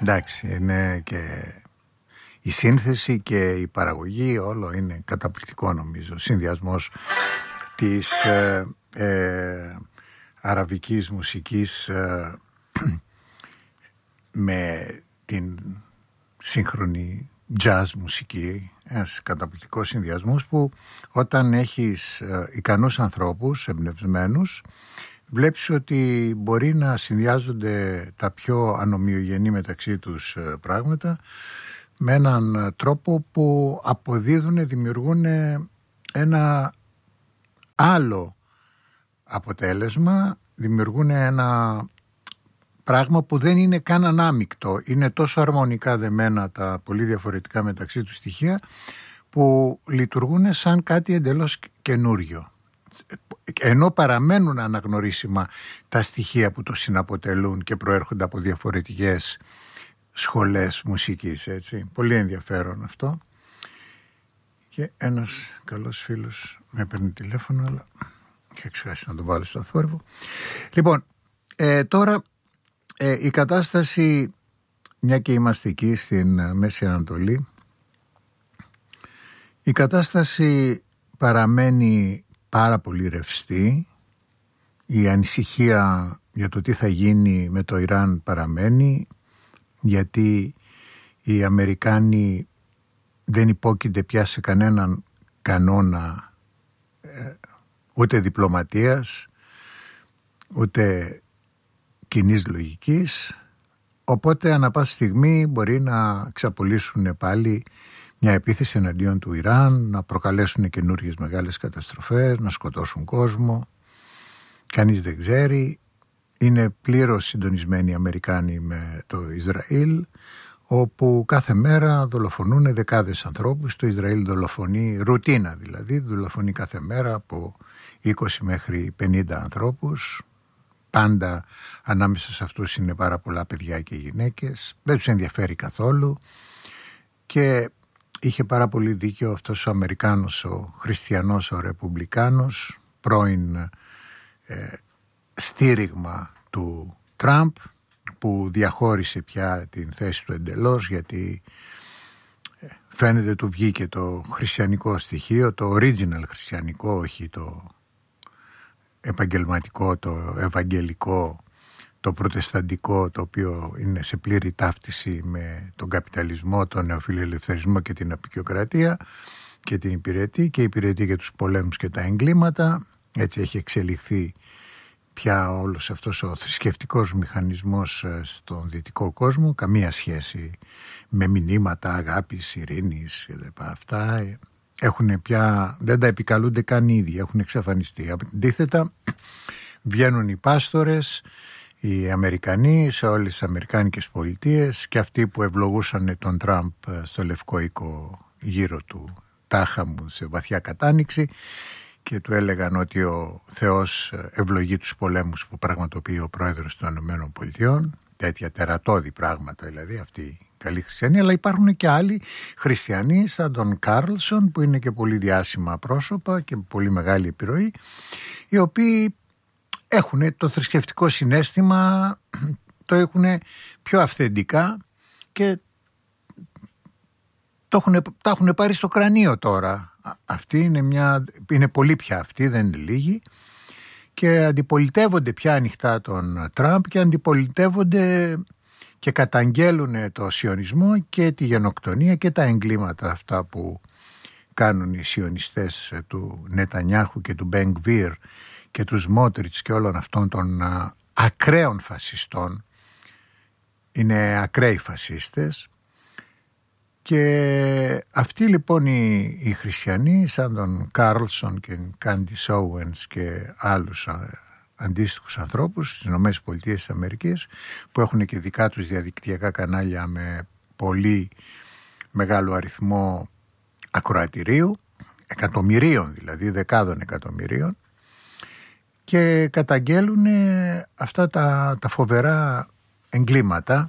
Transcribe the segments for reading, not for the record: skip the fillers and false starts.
Εντάξει, είναι και η σύνθεση και η παραγωγή, όλο είναι καταπληκτικό νομίζω. Συνδυασμός της αραβικής μουσικής με την σύγχρονη jazz μουσική, ένας καταπληκτικός συνδυασμός που όταν έχεις ικανούς ανθρώπους εμπνευσμένους, βλέπεις ότι μπορεί να συνδυάζονται τα πιο ανομοιογενή μεταξύ τους πράγματα με έναν τρόπο που αποδίδουν, δημιουργούν ένα άλλο αποτέλεσμα, δημιουργούν ένα πράγμα που δεν είναι καν ανάμεικτο. Είναι τόσο αρμονικά δεμένα τα πολύ διαφορετικά μεταξύ τους στοιχεία που λειτουργούν σαν κάτι εντελώς καινούριο. Ενώ παραμένουν αναγνωρίσιμα τα στοιχεία που το συναποτελούν και προέρχονται από διαφορετικές σχολές μουσικής, έτσι. Πολύ ενδιαφέρον αυτό. Και ένας καλός φίλος με παίρνει τηλέφωνο, αλλά είχα ξεχάσει να τον βάλω στο θόρυβο. Λοιπόν, τώρα η κατάσταση, μια και είμαστε εκεί στην Μέση Ανατολή, η κατάσταση παραμένει πάρα πολύ ρευστή. Η ανησυχία για το τι θα γίνει με το Ιράν παραμένει, γιατί οι Αμερικάνοι δεν υπόκεινται πια σε κανέναν κανόνα ούτε διπλωματίας ούτε κοινής λογικής, οπότε ανά πάση στιγμή μπορεί να ξαπολύσουν πάλι μια επίθεση εναντίον του Ιράν, να προκαλέσουν καινούργιες μεγάλες καταστροφές, να σκοτώσουν κόσμο. Κανείς δεν ξέρει. Είναι πλήρως συντονισμένοι οι Αμερικάνοι με το Ισραήλ, όπου κάθε μέρα δολοφονούν δεκάδες ανθρώπους. Το Ισραήλ δολοφονεί, ρουτίνα δηλαδή, δολοφονεί κάθε μέρα από 20 μέχρι 50 ανθρώπους. Πάντα ανάμεσα σε αυτούς είναι πάρα πολλά παιδιά και γυναίκες. Δεν τους ενδιαφέρει καθόλου. Και είχε πάρα πολύ δίκιο αυτός ο Αμερικάνος, ο χριστιανός, ο Ρεπουμπλικάνος, πρώην στήριγμα του Τραμπ, που διαχώρισε πια την θέση του εντελώς, γιατί φαίνεται του βγήκε το χριστιανικό στοιχείο, το original χριστιανικό, όχι το επαγγελματικό, το ευαγγελικό, το προτεσταντικό, το οποίο είναι σε πλήρη ταύτιση με τον καπιταλισμό, τον νεοφιλελευθερισμό και την απεικιοκρατία, και την υπηρετεί και υπηρετεί και τους πολέμους και τα εγκλήματα. Έτσι έχει εξελιχθεί πια όλος αυτός ο θρησκευτικός μηχανισμός στον δυτικό κόσμο, καμία σχέση με μηνύματα αγάπης, ειρήνης κλπ. Αυτά έχουν πια, δεν τα επικαλούνται καν οι ίδιοι, έχουν εξαφανιστεί. Αντίθετα, βγαίνουν οι πάστορες, οι Αμερικανοί σε όλες τις αμερικάνικες πολιτείες, και αυτοί που ευλογούσαν τον Τραμπ στο Λευκό Οίκο γύρω του τάχα μου σε βαθιά κατάνοιξη, και του έλεγαν ότι ο Θεός ευλογεί τους πολέμους που πραγματοποιεί ο πρόεδρος των ΗΠΑ, τέτοια τερατώδη πράγματα δηλαδή, αυτοί οι καλοί χριστιανοί. Αλλά υπάρχουν και άλλοι χριστιανοί σαν τον Κάρλσον, που είναι και πολύ διάσημα πρόσωπα και πολύ μεγάλη επιρροή, οι οποίοι έχουν το θρησκευτικό συναίσθημα, το έχουν πιο αυθεντικά και τα έχουν πάρει στο κρανίο τώρα. Αυτή είναι πολύ πια αυτοί, δεν είναι λίγοι, και αντιπολιτεύονται πια ανοιχτά τον Τραμπ και αντιπολιτεύονται και καταγγέλουν το σιωνισμό και τη γενοκτονία και τα εγκλήματα αυτά που κάνουν οι σιωνιστές του Νετανιάχου και του Μπεν Γκβίρ και του Σμότριτς και όλων αυτών των ακραίων φασιστών. Είναι ακραίοι φασίστες. Και αυτοί λοιπόν οι χριστιανοί, σαν τον Κάρλσον και Κάντις Όουενς και άλλους αντίστοιχους ανθρώπους στις ΗΠΑ, που έχουν και δικά τους διαδικτυακά κανάλια με πολύ μεγάλο αριθμό ακροατηρίου, εκατομμυρίων δηλαδή, δεκάδων εκατομμυρίων, και καταγγέλουν αυτά τα φοβερά εγκλήματα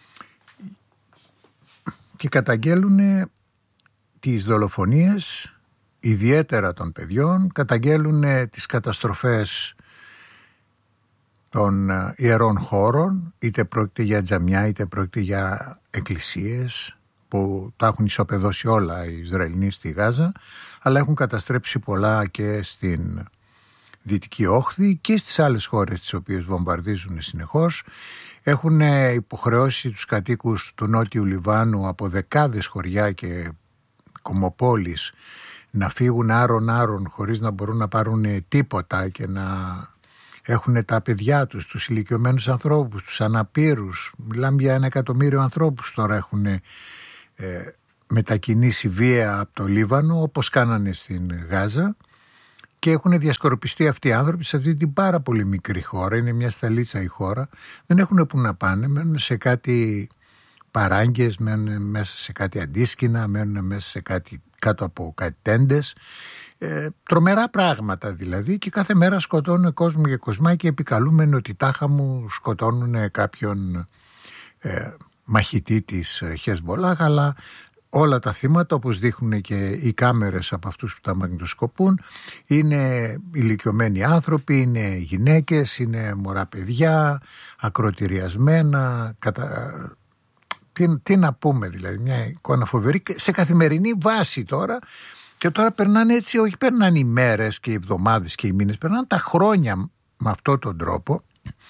και καταγγέλουν τις δολοφονίες, ιδιαίτερα των παιδιών, καταγγέλουν τις καταστροφές των ιερών χώρων, είτε πρόκειται για τζαμιά είτε πρόκειται για εκκλησίες που τα έχουν ισοπεδώσει όλα οι Ισραηλοί στη Γάζα, αλλά έχουν καταστρέψει πολλά και στην Δυτική Όχθη και στις άλλες χώρες τις οποίες βομβαρδίζουν συνεχώς. Έχουν υποχρεώσει τους κατοίκους του Νότιου Λιβάνου από δεκάδες χωριά και κομμοπόλεις να φύγουν άρον χωρίς να μπορούν να πάρουν τίποτα και να έχουν τα παιδιά τους, τους ηλικιωμένους ανθρώπους, τους αναπήρους. Μιλάμε για 1 εκατομμύριο ανθρώπους τώρα έχουν μετακινήσει βία από το Λίβανο, όπως κάνανε στην Γάζα, και έχουν διασκορπιστεί αυτοί οι άνθρωποι σε αυτή την πάρα πολύ μικρή χώρα. Είναι μια σταλίτσα η χώρα, δεν έχουν που να πάνε, μένουν σε κάτι παράγκες, μένουν μέσα σε κάτι αντίσκηνα, μένουν μέσα σε κάτι, κάτω από κάτι τέντες, τρομερά πράγματα δηλαδή, και κάθε μέρα σκοτώνουν κόσμο και κοσμά και επικαλούμενοι ότι τάχα μου σκοτώνουν κάποιον μαχητή της Χεσμολάχ, αλλά όλα τα θύματα, όπως δείχνουν και οι κάμερες από αυτούς που τα μαγνητοσκοπούν, είναι ηλικιωμένοι άνθρωποι, είναι γυναίκες, είναι μωρά παιδιά, ακροτηριασμένα, τι να πούμε δηλαδή, μια εικόνα φοβερή σε καθημερινή βάση τώρα. Και τώρα περνάνε έτσι, όχι περνάνε οι μέρες και οι εβδομάδες και οι μήνες, περνάνε τα χρόνια με αυτόν τον τρόπο.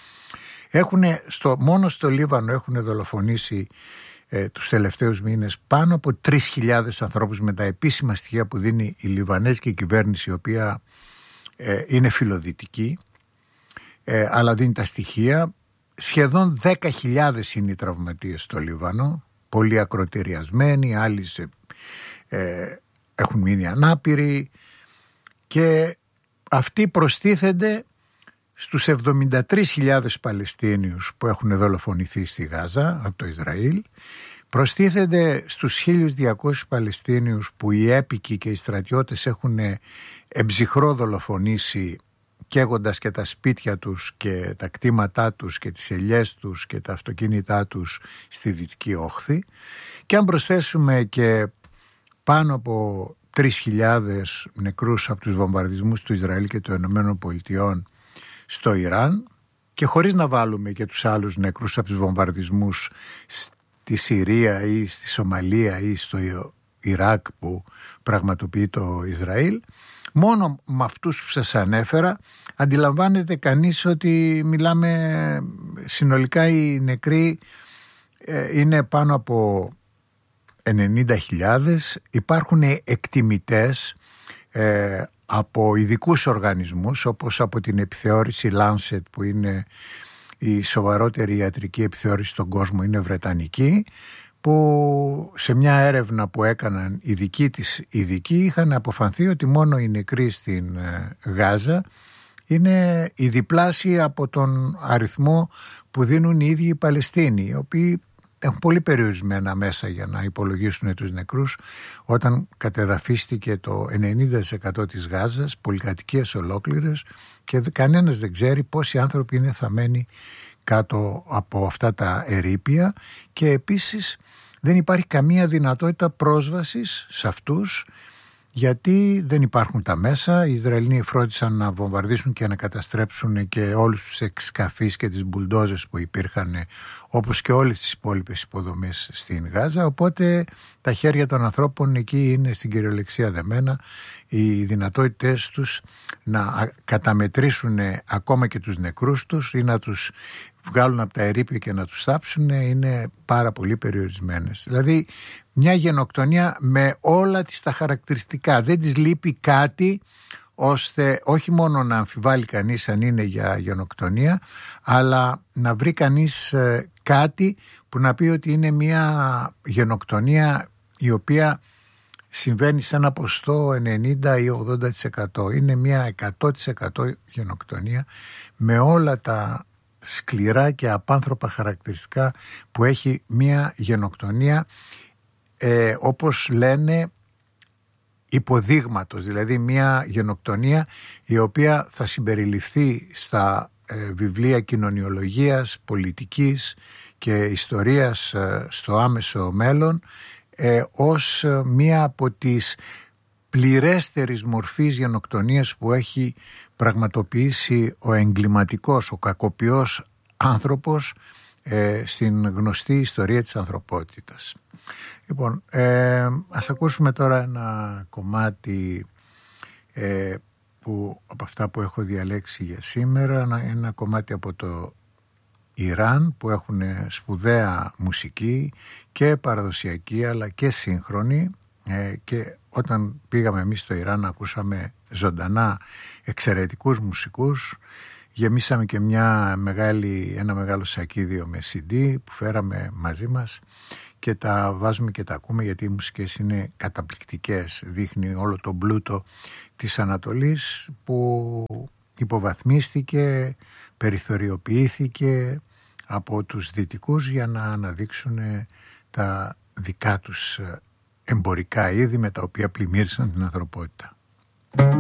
Μόνο στο Λίβανο έχουν δολοφονήσει τους τελευταίους μήνες πάνω από 3.000 ανθρώπους, με τα επίσημα στοιχεία που δίνει η Λιβανέζικη κυβέρνηση, η οποία είναι φιλοδυτική, αλλά δίνει τα στοιχεία. Σχεδόν 10.000 είναι οι τραυματίες στο Λίβανο, πολλοί ακροτηριασμένοι, άλλοι έχουν μείνει ανάπηροι, και αυτοί προστίθενται στους 73.000 Παλαιστίνιους που έχουν δολοφονηθεί στη Γάζα από το Ισραήλ, προστίθενται στους 1.200 Παλαιστίνιους που οι έπικοι και οι στρατιώτες έχουν εμψυχρό δολοφονήσει, καίγοντας και τα σπίτια τους και τα κτήματά τους και τις ελιές τους και τα αυτοκίνητά τους στη Δυτική Όχθη. Και αν προσθέσουμε και πάνω από 3.000 νεκρούς από τους βομβαρδισμούς του Ισραήλ και των Ηνωμένων Πολιτειών στο Ιράν, και χωρίς να βάλουμε και τους άλλους νεκρούς από τους βομβαρδισμούς στη Συρία ή στη Σομαλία ή στο Ιράκ που πραγματοποιεί το Ισραήλ, μόνο με αυτούς που σας ανέφερα αντιλαμβάνεται κανείς ότι μιλάμε συνολικά, οι νεκροί είναι πάνω από 90.000. Υπάρχουν εκτιμητές από ειδικούς οργανισμούς, όπως από την επιθεώρηση Lancet, που είναι η σοβαρότερη ιατρική επιθεώρηση στον κόσμο, είναι βρετανική, που σε μια έρευνα που έκαναν ειδικοί είχαν αποφανθεί ότι μόνο οι νεκροί στην Γάζα είναι η διπλάσια από τον αριθμό που δίνουν οι ίδιοι οι Παλαιστίνοι, οι οποίοι έχουν πολύ περιορισμένα μέσα για να υπολογίσουν τους νεκρούς. Όταν κατεδαφίστηκε το 90% της Γάζας, πολυκατοικίες ολόκληρες, και κανένας δεν ξέρει πόσοι άνθρωποι είναι θαμμένοι κάτω από αυτά τα ερείπια, και επίσης δεν υπάρχει καμία δυνατότητα πρόσβασης σε αυτούς, γιατί δεν υπάρχουν τα μέσα. Οι Ισραηλοί φρόντισαν να βομβαρδίσουν και να καταστρέψουν και όλους τους εξκαφείς και τις μπουλντόζες που υπήρχαν, όπως και όλες τις υπόλοιπες υποδομές στην Γάζα, οπότε τα χέρια των ανθρώπων εκεί είναι στην κυριολεξία δεμένα. Οι δυνατότητες τους να καταμετρήσουν ακόμα και τους νεκρούς τους ή να τους βγάλουν από τα ερείπια και να τους θάψουν είναι πάρα πολύ περιορισμένες. Δηλαδή μια γενοκτονία με όλα τις τα χαρακτηριστικά. Δεν της λείπει κάτι ώστε όχι μόνο να αμφιβάλλει κανείς αν είναι για γενοκτονία, αλλά να βρει κανείς κάτι που να πει ότι είναι μια γενοκτονία η οποία συμβαίνει σε ένα ποστό 90 ή 80%. Είναι μια 100% γενοκτονία με όλα τα σκληρά και απάνθρωπα χαρακτηριστικά που έχει μια γενοκτονία, όπως λένε, υποδείγματος, δηλαδή μια γενοκτονία η οποία θα συμπεριληφθεί στα βιβλία κοινωνιολογίας, πολιτικής και ιστορίας στο άμεσο μέλλον, ως μία από τις πληρέστερης μορφής γενοκτονίας που έχει πραγματοποιήσει ο εγκληματικός, ο κακοποιός άνθρωπος στην γνωστή ιστορία της ανθρωπότητας. Λοιπόν, ας ακούσουμε τώρα ένα κομμάτι που, από αυτά που έχω διαλέξει για σήμερα, ένα κομμάτι από το Ιράν που έχουν σπουδαία μουσική και παραδοσιακή αλλά και σύγχρονη, και όταν πήγαμε εμείς στο Ιράν ακούσαμε ζωντανά εξαιρετικούς μουσικούς. Γεμίσαμε και ένα μεγάλο σακίδιο με CD που φέραμε μαζί μας και τα βάζουμε και τα ακούμε, γιατί οι μουσικές είναι καταπληκτικές. Δείχνει όλο τον πλούτο της Ανατολής που υποβαθμίστηκε, περιθωριοποιήθηκε από τους Δυτικούς για να αναδείξουν τα δικά τους εμπορικά είδη με τα οποία πλημμύρισαν την ανθρωπότητα.